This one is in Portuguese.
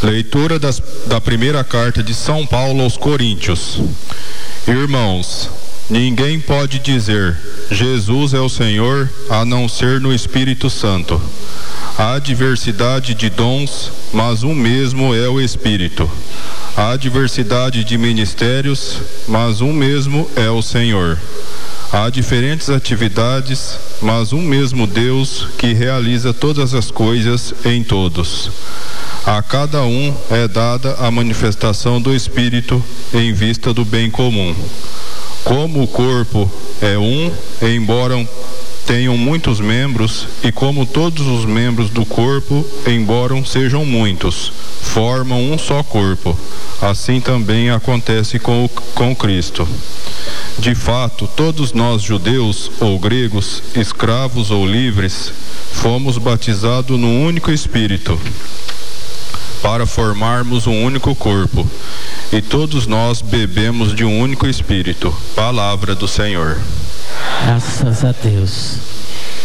Leitura da primeira carta de São Paulo aos Coríntios. Irmãos, ninguém pode dizer Jesus é o Senhor a não ser no Espírito Santo. Há diversidade de dons, mas um mesmo é o Espírito. Há diversidade de ministérios, mas um mesmo é o Senhor. Há diferentes atividades, mas um mesmo Deus que realiza todas as coisas em todos. A cada um é dada a manifestação do Espírito em vista do bem comum. Como o corpo é um, embora tenham muitos membros, e como todos os membros do corpo, embora sejam muitos, formam um só corpo. Assim também acontece com Cristo. De fato, todos nós, judeus ou gregos, escravos ou livres, fomos batizados num único Espírito, para formarmos um único corpo. E todos nós bebemos de um único Espírito. Palavra do Senhor. Graças a Deus.